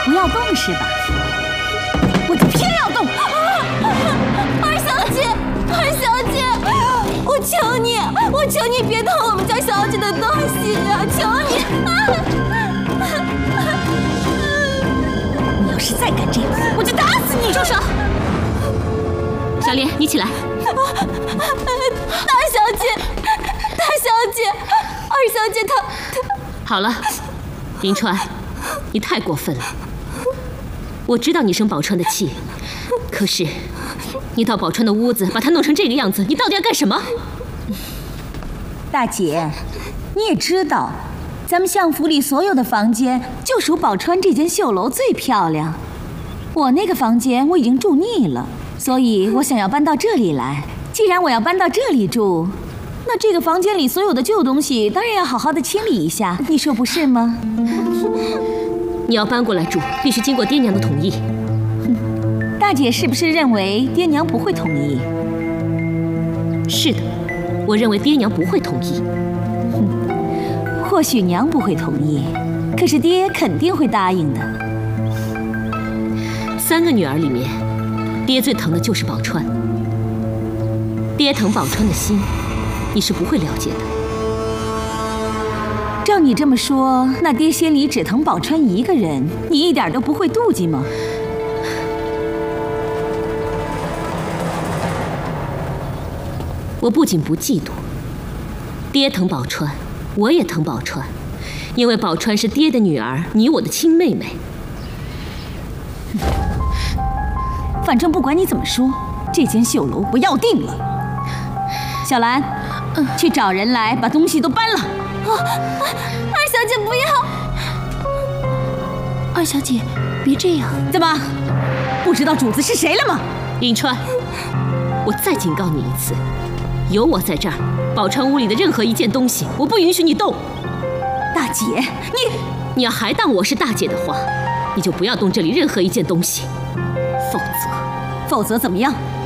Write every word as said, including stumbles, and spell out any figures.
不要动是吧？我就偏要动！ 啊！二小姐，二小姐，我求你，我求你别动我们家小姐的东西呀！求你！ 你要是再敢这样，我就打死你！ 住手！小莲，你起来。 大小姐，大小姐，二小姐她她…… 好了，林川，你太过分了。我知道你生宝钏的气，可是你到宝钏的屋子，把她弄成这个样子，你到底要干什么？ 大姐，你也知道，咱们相府里所有的房间，就属宝钏这间绣楼最漂亮。我那个房间我已经住腻了，所以我想要搬到这里来。既然我要搬到这里住，那这个房间里所有的旧东西，当然要好好的清理一下，你说不是吗？ 你要搬过来住，必须经过爹娘的同意。 大姐是不是认为爹娘不会同意？ 是的，我认为爹娘不会同意。 或许娘不会同意，可是爹肯定会答应的。 三个女儿里面，爹最疼的就是宝钏。爹疼宝钏的心，你是不会了解的。 照你这么说，那爹心里只疼宝钏一个人，你一点都不会妒忌吗？ 我不仅不嫉妒，爹疼宝钏，我也疼宝钏，因为宝钏是爹的女儿，你我的亲妹妹。 反正不管你怎么说，这间绣楼我要定了。小兰，嗯，去找人来把东西都搬了。 啊，二小姐不要！ 二小姐，别这样。 怎么，不知道主子是谁了吗？ 林川，我再警告你一次，有我在这儿，宝钏屋里的任何一件东西，我不允许你动。 大姐，你你要还当我是大姐的话，你就不要动这里任何一件东西，否则， 否则怎么样？